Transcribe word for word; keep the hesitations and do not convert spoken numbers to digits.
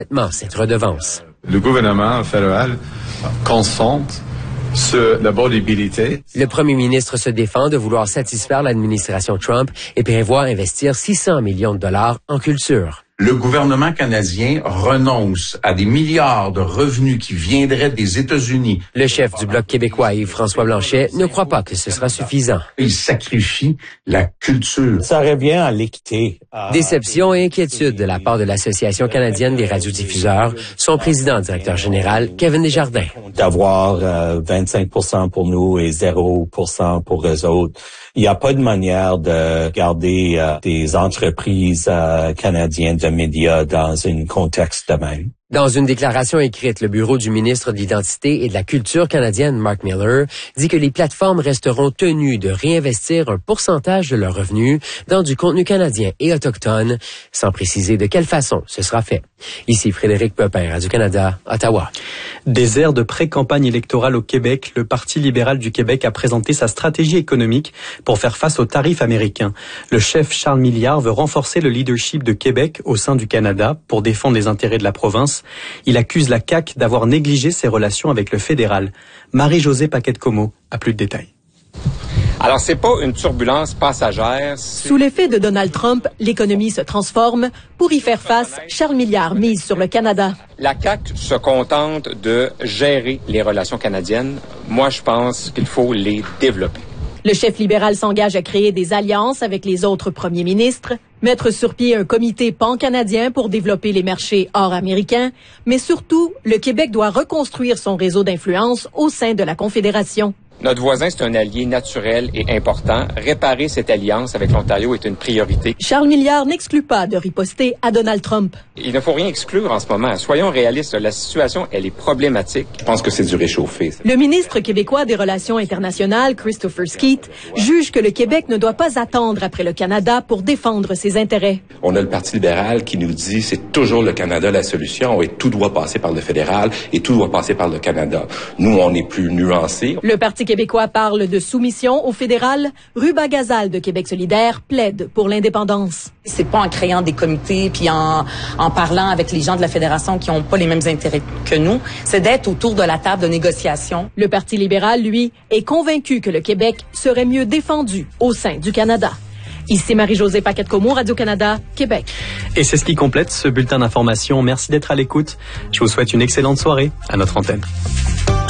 cette redevance. Le gouvernement fédéral concentre sur la bonabilité. Le premier ministre se défend de vouloir satisfaire l'administration Trump et prévoit investir six cents millions de dollars en culture. Le gouvernement canadien renonce à des milliards de revenus qui viendraient des États-Unis. Le chef du Bloc québécois, Yves-François Blanchet, ne croit pas que ce sera suffisant. Il sacrifie la culture. Ça revient à l'équité. Déception et inquiétude de la part de l'Association canadienne des radiodiffuseurs, son président-directeur général, Kevin Desjardins. D'avoir euh, vingt-cinq pour cent pour nous et zéro pour cent pour eux autres. Il n'y a pas de manière de garder euh, des entreprises euh, canadiennes de médias dans un contexte de même. Dans une déclaration écrite, le bureau du ministre de l'Identité et de la Culture canadienne, Mark Miller, dit que les plateformes resteront tenues de réinvestir un pourcentage de leurs revenus dans du contenu canadien et autochtone, sans préciser de quelle façon ce sera fait. Ici Frédéric Pepin, Radio-Canada, Ottawa. Des airs de pré-campagne électorale au Québec, le Parti libéral du Québec a présenté sa stratégie économique pour faire face aux tarifs américains. Le chef Charles Milliard veut renforcer le leadership de Québec au sein du Canada pour défendre les intérêts de la province. Il accuse la C A Q d'avoir négligé ses relations avec le fédéral. Marie-Josée Paquette-Comeau a plus de détails. Alors, c'est pas une turbulence passagère. Sous l'effet de Donald Trump, l'économie se transforme. Pour y faire face, Charles Milliard mise sur le Canada. La C A Q se contente de gérer les relations canadiennes. Moi, je pense qu'il faut les développer. Le chef libéral s'engage à créer des alliances avec les autres premiers ministres, mettre sur pied un comité pan-canadien pour développer les marchés hors américains, mais surtout, le Québec doit reconstruire son réseau d'influence au sein de la Confédération. Notre voisin, c'est un allié naturel et important. Réparer cette alliance avec l'Ontario est une priorité. Charles Milliard n'exclut pas de riposter à Donald Trump. Il ne faut rien exclure en ce moment. Soyons réalistes. La situation, elle est problématique. Je pense que c'est du réchauffé. Le ministre québécois des Relations internationales, Christopher Skeet, juge que le Québec ne doit pas attendre après le Canada pour défendre ses intérêts. On a le Parti libéral qui nous dit c'est toujours le Canada la solution et tout doit passer par le fédéral et tout doit passer par le Canada. Nous, on est plus nuancés. Le Parti québécois parle de soumission au fédéral. Ruba Gazal de Québec solidaire plaide pour l'indépendance. C'est pas en créant des comités puis en, en parlant avec les gens de la fédération qui n'ont pas les mêmes intérêts que nous. C'est d'être autour de la table de négociation. Le Parti libéral, lui, est convaincu que le Québec serait mieux défendu au sein du Canada. Ici Marie-Josée Paquette-Comeau, Radio-Canada, Québec. Et c'est ce qui complète ce bulletin d'information. Merci d'être à l'écoute. Je vous souhaite une excellente soirée à notre antenne.